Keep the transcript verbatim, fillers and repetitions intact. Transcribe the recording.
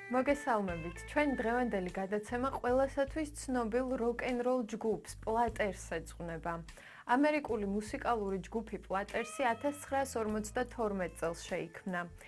მოგესალმებით. ჩვენ დღევანდელი გადაცემა ყველასათვის ცნობილ როკ-ენ-როლ ჯგუფს პლატერს ეძღვნება. ამერიკული მუსიკალური ჯგუფი პლატერსი ათას ცხრაას ორმოცდათორმეტ წელს შეიქმნა.